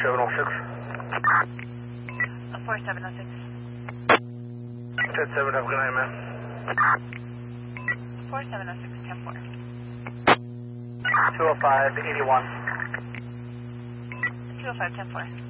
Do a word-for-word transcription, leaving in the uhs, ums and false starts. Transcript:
seven oh six. four seven oh six. ten seven, have a good night, man. four seven oh six, ten four. two oh five, eighty-one. two oh five, ten four.